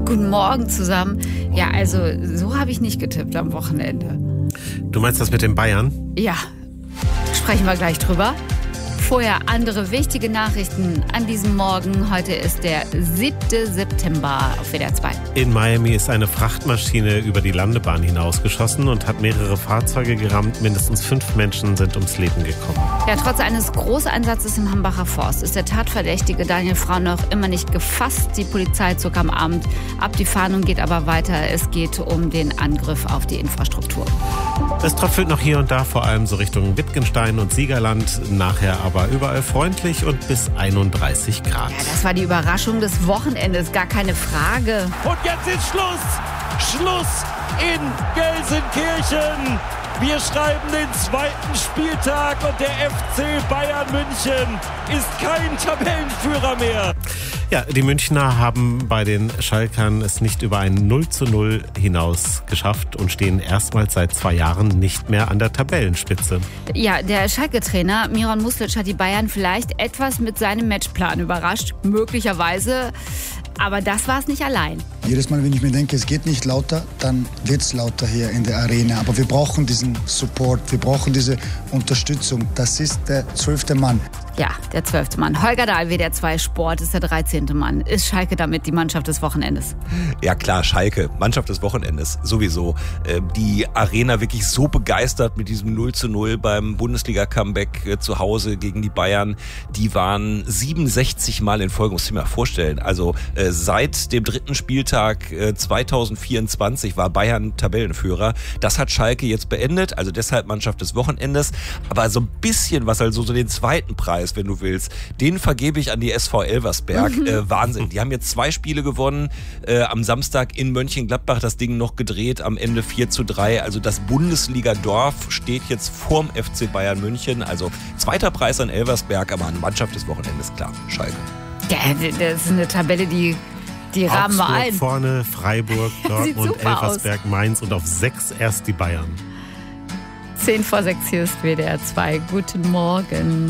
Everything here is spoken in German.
Guten Morgen zusammen. Ja, also so habe ich nicht getippt am Wochenende. Du meinst das mit den Bayern? Ja, sprechen wir gleich drüber. Vorher andere wichtige Nachrichten an diesem Morgen. Heute ist der 7. September auf WDR 2. In Miami ist eine Frachtmaschine über die Landebahn hinausgeschossen und hat mehrere Fahrzeuge gerammt. Mindestens 5 Menschen sind ums Leben gekommen. Ja, trotz eines Großeinsatzes im Hambacher Forst ist der Tatverdächtige Daniel Frau noch immer nicht gefasst. Die Polizei zog am Abend ab. Die Fahndung geht aber weiter. Es geht um den Angriff auf die Infrastruktur. Es tröpfelt noch hier und da, vor allem so Richtung Wittgenstein und Siegerland. Nachher aber überall freundlich und bis 31 Grad. Ja, das war die Überraschung des Wochenendes, gar keine Frage. Und jetzt ist Schluss! Schluss in Gelsenkirchen! Wir schreiben den 2. Spieltag und der FC Bayern München ist kein Tabellenführer mehr. Ja, die Münchner haben bei den Schalkern es nicht über ein 0:0 hinaus geschafft und stehen erstmals seit 2 Jahren nicht mehr an der Tabellenspitze. Ja, der Schalke-Trainer Miron Muslic hat die Bayern vielleicht etwas mit seinem Matchplan überrascht, möglicherweise. Aber das war es nicht allein. Jedes Mal, wenn ich mir denke, es geht nicht lauter, dann wird es lauter hier in der Arena. Aber wir brauchen diesen Support, wir brauchen diese Unterstützung. Das ist der 12. Mann. Ja, der 12. Mann. Holger Dahl, WDR 2 Sport, ist der 13. Mann. Ist Schalke damit die Mannschaft des Wochenendes? Ja klar, Schalke, Mannschaft des Wochenendes, sowieso. Die Arena wirklich so begeistert mit diesem 0:0 beim Bundesliga-Comeback zu Hause gegen die Bayern. Die waren 67 Mal in Folge, muss ich mir mal vorstellen. Also seit dem 3. Spieltag 2024 war Bayern Tabellenführer. Das hat Schalke jetzt beendet, also deshalb Mannschaft des Wochenendes. Aber so ein bisschen, was also so den zweiten Preis, wenn du willst, den vergebe ich an die SV Elversberg. Wahnsinn. Die haben jetzt 2 Spiele gewonnen. Am Samstag in Mönchengladbach das Ding noch gedreht, am Ende 4:3. Also das Bundesliga-Dorf steht jetzt vorm FC Bayern München. Also 2. Preis an Elversberg, aber an Mannschaft des Wochenendes, klar, Schalke. Ja, das ist eine Tabelle, die rahmen wir Augsburg ein. vorne, Freiburg, Dortmund, super Elversberg, Mainz und auf 6 erst die Bayern. 10 vor 6, hier ist WDR 2. Guten Morgen.